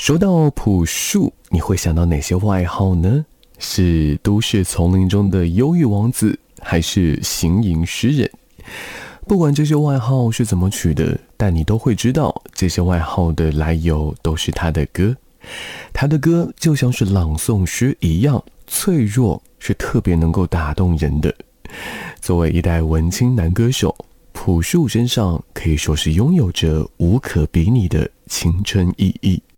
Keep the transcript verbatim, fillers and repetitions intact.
说到朴树，你会想到哪些外号呢？是都市丛林中的忧郁王子，还是行吟诗人？不管这些外号是怎么取的，但你都会知道，这些外号的来由都是他的歌。他的歌就像是朗诵诗一样，脆弱，是特别能够打动人的。作为一代文青男歌手，朴树身上可以说是拥有着无可比拟的青春意义。